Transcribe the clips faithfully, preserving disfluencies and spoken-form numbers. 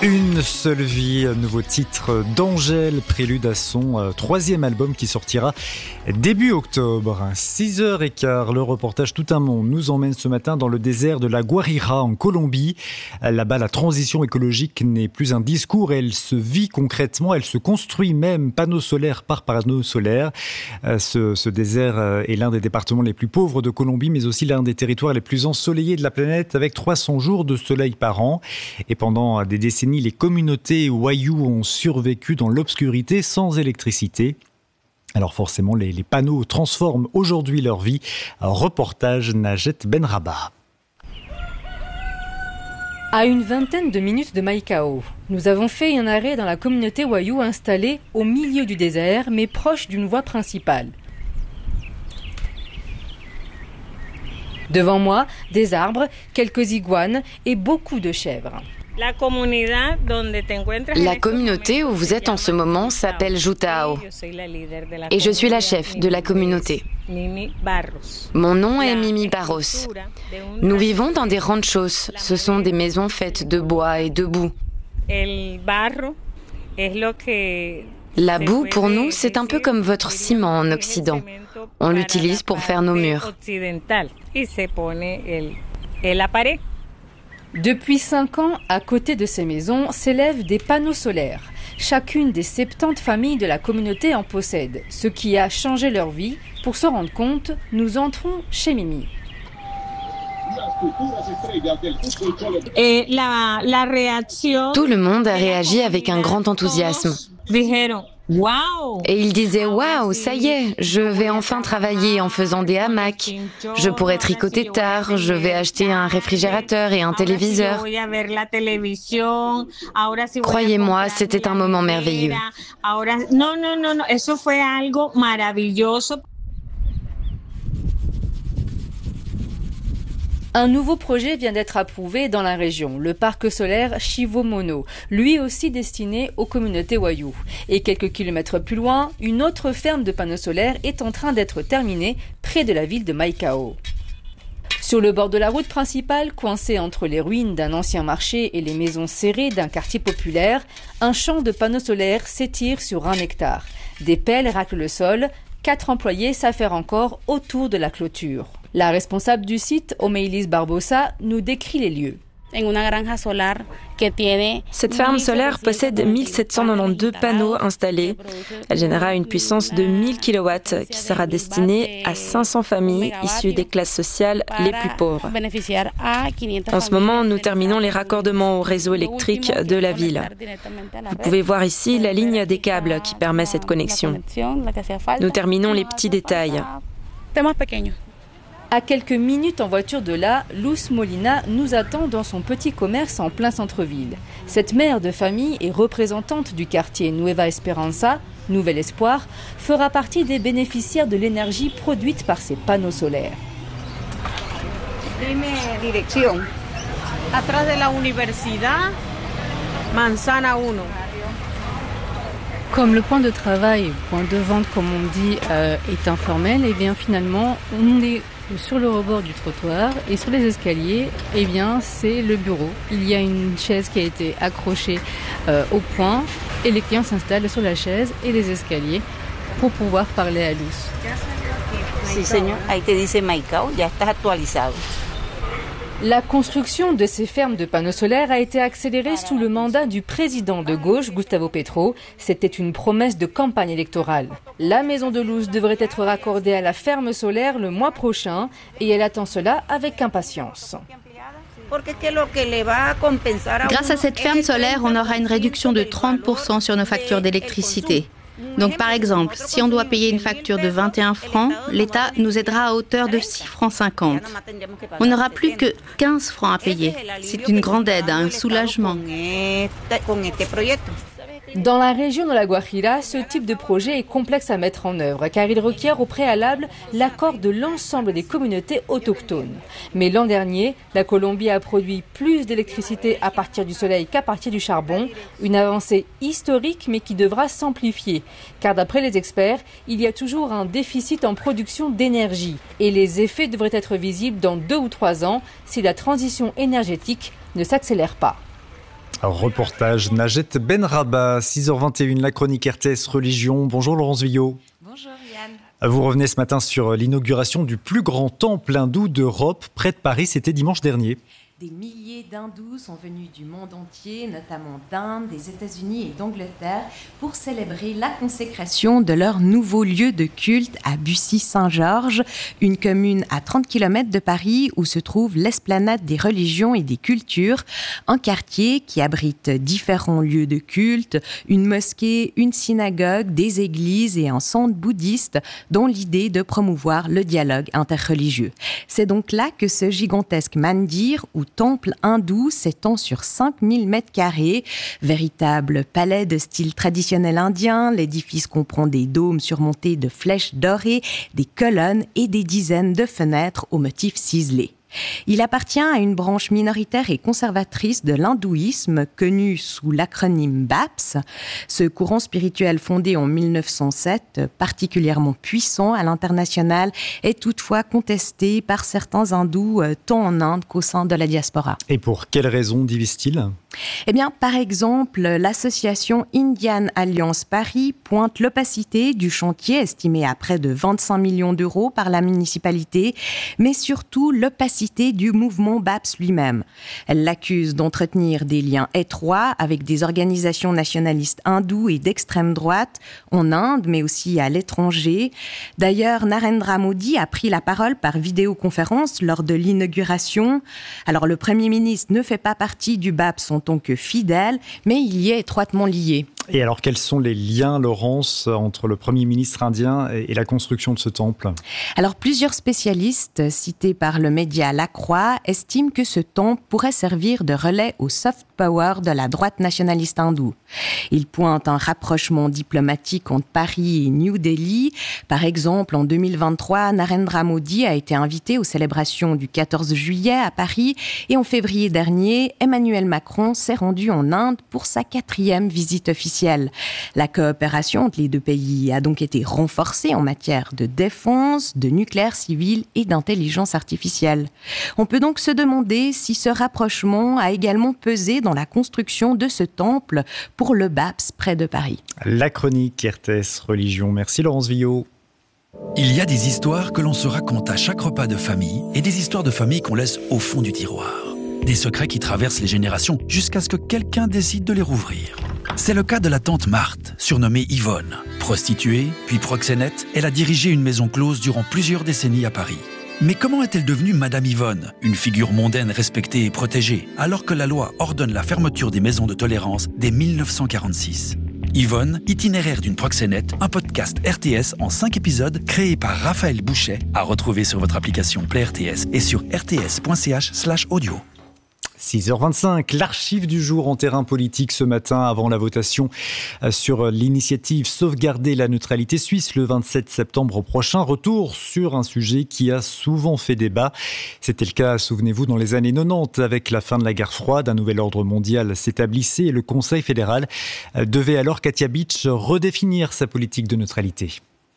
Une seule vie, nouveau titre d'Angèle, prélude à son euh, troisième album qui sortira début octobre. six heures quinze, le reportage Tout un monde nous emmène ce matin dans le désert de la Guajira en Colombie. Là-bas, la transition écologique n'est plus un discours, elle se vit concrètement, elle se construit même panneau solaire par panneau solaire. Euh, ce, ce désert est l'un des départements les plus pauvres de Colombie, mais aussi l'un des territoires les plus ensoleillés de la planète, avec trois cents jours de soleil par an. Et pendant des décennies, les communautés Wayuu ont survécu dans l'obscurité sans électricité. Alors forcément, les, les panneaux transforment aujourd'hui leur vie. Reportage Najet Benraba. À une vingtaine de minutes de Maicao, nous avons fait un arrêt dans la communauté Wayuu installée au milieu du désert, mais proche d'une voie principale. Devant moi, des arbres, quelques iguanes et beaucoup de chèvres. La communauté où vous êtes en ce moment s'appelle Jutao et je suis la chef de la communauté. Mon nom est Mimi Barros. Nous vivons dans des ranchos, ce sont des maisons faites de bois et de boue. La boue, pour nous, c'est un peu comme votre ciment en Occident. On l'utilise pour faire nos murs. Depuis cinq ans, à côté de ces maisons, s'élèvent des panneaux solaires. Chacune des soixante-dix familles de la communauté en possède, ce qui a changé leur vie. Pour se rendre compte, nous entrons chez Mimi. Tout le monde a réagi avec un grand enthousiasme. Et il disait « Waouh, ça y est, je vais enfin travailler en faisant des hamacs. Je pourrai tricoter tard, je vais acheter un réfrigérateur et un téléviseur. » Croyez-moi, c'était un moment merveilleux. Un nouveau projet vient d'être approuvé dans la région, le parc solaire Chivomono, lui aussi destiné aux communautés Wayuu. Et quelques kilomètres plus loin, une autre ferme de panneaux solaires est en train d'être terminée près de la ville de Maicao. Sur le bord de la route principale, coincé entre les ruines d'un ancien marché et les maisons serrées d'un quartier populaire, un champ de panneaux solaires s'étire sur un hectare. Des pelles raclent le sol, quatre employés s'affairent encore autour de la clôture. La responsable du site, Omeilis Barbosa, nous décrit les lieux. Cette ferme solaire possède mille sept cent quatre-vingt-douze panneaux installés. Elle générera une puissance de mille kilowatts qui sera destinée à cinq cents familles issues des classes sociales les plus pauvres. En ce moment, nous terminons les raccordements au réseau électrique de la ville. Vous pouvez voir ici la ligne des câbles qui permet cette connexion. Nous terminons les petits détails. À quelques minutes en voiture de là, Luz Molina nous attend dans son petit commerce en plein centre-ville. Cette mère de famille et représentante du quartier Nueva Esperanza, Nouvel Espoir, fera partie des bénéficiaires de l'énergie produite par ces panneaux solaires. Dime direction. Atrás de la universidad, Manzana uno. Comme le point de travail, point de vente comme on dit, euh, est informel, et bien finalement on est sur le rebord du trottoir et sur les escaliers, eh bien c'est le bureau. Il y a une chaise qui a été accrochée euh, au point et les clients s'installent sur la chaise et les escaliers pour pouvoir parler à Luz. Sí, señor. Ahí te dice Maicao, ya estás actualizado. La construction de ces fermes de panneaux solaires a été accélérée sous le mandat du président de gauche, Gustavo Petro. C'était une promesse de campagne électorale. La maison de Luz devrait être raccordée à la ferme solaire le mois prochain et elle attend cela avec impatience. Grâce à cette ferme solaire, on aura une réduction de trente pour cent sur nos factures d'électricité. Donc par exemple, si on doit payer une facture de vingt et un francs, l'État nous aidera à hauteur de six francs cinquante. On n'aura plus que quinze francs à payer. C'est une grande aide, un soulagement. Dans la région de la Guajira, ce type de projet est complexe à mettre en œuvre car il requiert au préalable l'accord de l'ensemble des communautés autochtones. Mais l'an dernier, la Colombie a produit plus d'électricité à partir du soleil qu'à partir du charbon, une avancée historique mais qui devra s'amplifier. Car d'après les experts, il y a toujours un déficit en production d'énergie et les effets devraient être visibles dans deux ou trois ans si la transition énergétique ne s'accélère pas. Reportage Najet Benrabah, six heures vingt et une, la chronique R T S Religion. Bonjour Laurence Villot. Bonjour Yann. Vous revenez ce matin sur l'inauguration du plus grand temple hindou d'Europe, près de Paris, c'était dimanche dernier. Des milliers d'hindous sont venus du monde entier, notamment d'Inde, des États-Unis et d'Angleterre, pour célébrer la consécration de leur nouveau lieu de culte à Bussy-Saint-Georges, une commune à trente kilomètres de Paris où se trouve l'esplanade des religions et des cultures, un quartier qui abrite différents lieux de culte, une mosquée, une synagogue, des églises et un centre bouddhiste dont l'idée de promouvoir le dialogue interreligieux. C'est donc là que ce gigantesque mandir ou temple hindou s'étend sur cinq mille mètres carrés. Véritable palais de style traditionnel indien, l'édifice comprend des dômes surmontés de flèches dorées, des colonnes et des dizaines de fenêtres aux motifs ciselés. Il appartient à une branche minoritaire et conservatrice de l'hindouisme connue sous l'acronyme B A P S. Ce courant spirituel fondé en mille neuf cent sept, particulièrement puissant à l'international, est toutefois contesté par certains hindous tant en Inde qu'au sein de la diaspora. Et pour quelles raisons divisent-ils ? Eh bien, par exemple, l'association Indian Alliance Paris pointe l'opacité du chantier estimé à près de vingt-cinq millions d'euros par la municipalité, mais surtout l'opacité du mouvement B A P S lui-même. Elle l'accuse d'entretenir des liens étroits avec des organisations nationalistes hindoues et d'extrême droite en Inde, mais aussi à l'étranger. D'ailleurs, Narendra Modi a pris la parole par vidéoconférence lors de l'inauguration. Alors, le Premier ministre ne fait pas partie du B A P S en tant que fidèle, mais il y est étroitement lié. Et alors, quels sont les liens, Laurence, entre le Premier ministre indien et la construction de ce temple ? Alors, plusieurs spécialistes cités par le média La Croix estiment que ce temple pourrait servir de relais au soft power de la droite nationaliste hindoue. Ils pointent un rapprochement diplomatique entre Paris et New Delhi. Par exemple, en deux mille vingt-trois, Narendra Modi a été invité aux célébrations du quatorze juillet à Paris et en février dernier, Emmanuel Macron s'est rendu en Inde pour sa quatrième visite officielle. La coopération entre les deux pays a donc été renforcée en matière de défense, de nucléaire civil et d'intelligence artificielle. On peut donc se demander si ce rapprochement a également pesé dans la construction de ce temple pour le B A P S près de Paris. La chronique R T S Religion. Merci Laurence Villot. Il y a des histoires que l'on se raconte à chaque repas de famille et des histoires de famille qu'on laisse au fond du tiroir. Des secrets qui traversent les générations jusqu'à ce que quelqu'un décide de les rouvrir. C'est le cas de la tante Marthe, surnommée Yvonne. Prostituée, puis proxénète, elle a dirigé une maison close durant plusieurs décennies à Paris. Mais comment est-elle devenue Madame Yvonne, une figure mondaine respectée et protégée, alors que la loi ordonne la fermeture des maisons de tolérance dès mille neuf cent quarante-six ? Yvonne, itinéraire d'une proxénète, un podcast R T S en cinq épisodes créé par Raphaël Bouchet, à retrouver sur votre application Play R T S et sur r t s point c h slash audio. six heures vingt-cinq, l'archive du jour en terrain politique ce matin avant la votation sur l'initiative Sauvegarder la neutralité suisse le vingt-sept septembre prochain. Retour sur un sujet qui a souvent fait débat. C'était le cas, souvenez-vous, dans les années quatre-vingt-dix avec la fin de la guerre froide. Un nouvel ordre mondial s'établissait et le Conseil fédéral devait alors, Katia Beach, redéfinir sa politique de neutralité.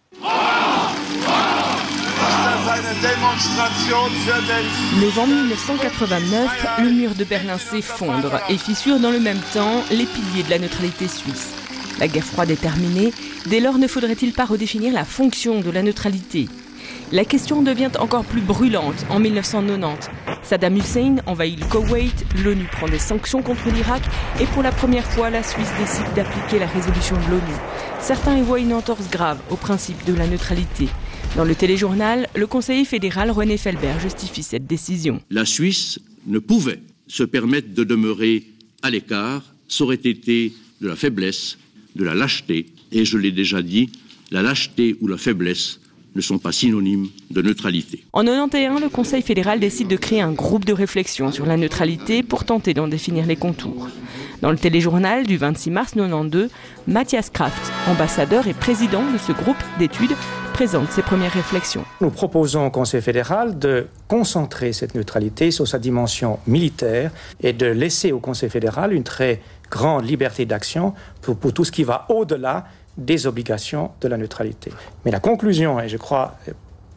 Mais en mille neuf cent quatre-vingt-neuf, le mur de Berlin s'effondre et fissure dans le même temps les piliers de la neutralité suisse. La guerre froide est terminée, dès lors ne faudrait-il pas redéfinir la fonction de la neutralité ? La question devient encore plus brûlante en mille neuf cent quatre-vingt-dix. Saddam Hussein envahit le Koweït, l'ONU prend des sanctions contre l'Irak et pour la première fois, la Suisse décide d'appliquer la résolution de l'ONU. Certains y voient une entorse grave au principe de la neutralité. Dans le téléjournal, le conseiller fédéral René Felbert justifie cette décision. La Suisse ne pouvait se permettre de demeurer à l'écart. Ça aurait été de la faiblesse, de la lâcheté. Et je l'ai déjà dit, la lâcheté ou la faiblesse ne sont pas synonymes de neutralité. En mille neuf cent quatre-vingt-onze, le Conseil fédéral décide de créer un groupe de réflexion sur la neutralité pour tenter d'en définir les contours. Dans le téléjournal du vingt-six mars mille neuf cent quatre-vingt-douze, Matthias Kraft, ambassadeur et président de ce groupe d'études, présente ses premières réflexions. Nous proposons au Conseil fédéral de concentrer cette neutralité sur sa dimension militaire et de laisser au Conseil fédéral une très grande liberté d'action pour, pour tout ce qui va au-delà des obligations de la neutralité. Mais la conclusion est, je crois,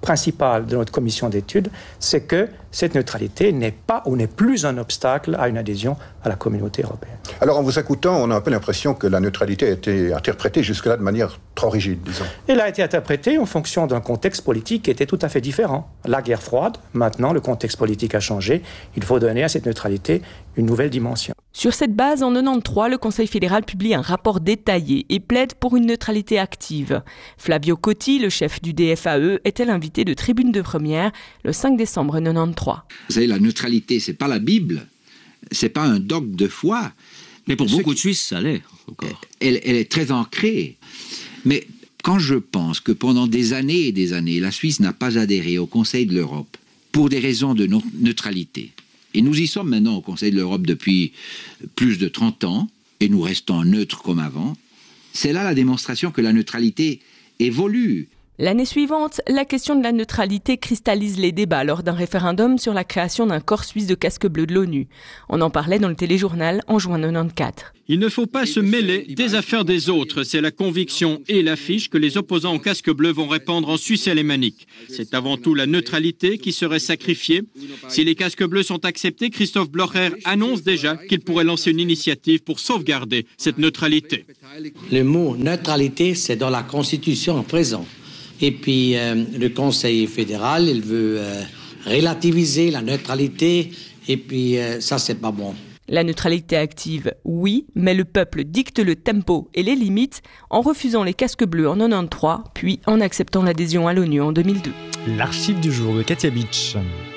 principal de notre commission d'études, c'est que cette neutralité n'est pas ou n'est plus un obstacle à une adhésion à la communauté européenne. Alors en vous écoutant, on a un peu l'impression que la neutralité a été interprétée jusque-là de manière trop rigide, disons. Elle a été interprétée en fonction d'un contexte politique qui était tout à fait différent. La guerre froide, maintenant le contexte politique a changé, il faut donner à cette neutralité une nouvelle dimension. Sur cette base, en quatre-vingt-treize, le Conseil fédéral publie un rapport détaillé et plaide pour une neutralité active. Flavio Cotti, le chef du D F A E, était l'invité de Tribune de Première le cinq décembre quatre-vingt-treize. Vous savez, la neutralité, c'est pas la Bible, c'est pas un dogme de foi. Mais pour Ce beaucoup qui... de Suisses, ça l'est encore. Elle, elle est très ancrée. Mais quand je pense que pendant des années et des années, la Suisse n'a pas adhéré au Conseil de l'Europe pour des raisons de neutralité, et nous y sommes maintenant au Conseil de l'Europe depuis plus de trente ans, et nous restons neutres comme avant, c'est là la démonstration que la neutralité évolue. L'année suivante, la question de la neutralité cristallise les débats lors d'un référendum sur la création d'un corps suisse de casque bleu de l'ONU. On en parlait dans le téléjournal en juin quatre-vingt-quatorze. Il ne faut pas se mêler des affaires des autres. C'est la conviction et l'affiche que les opposants au casque bleu vont répandre en Suisse alémanique. C'est avant tout la neutralité qui serait sacrifiée. Si les casques bleus sont acceptés, Christoph Blocher annonce déjà qu'il pourrait lancer une initiative pour sauvegarder cette neutralité. Le mot neutralité, c'est dans la Constitution présente. Et puis euh, le Conseil fédéral, il veut euh, relativiser la neutralité, et puis euh, ça, c'est pas bon. La neutralité active, oui, mais le peuple dicte le tempo et les limites en refusant les casques bleus en quatre-vingt-treize, puis en acceptant l'adhésion à l'ONU en deux mille deux. L'archive du jour de Katia Beach.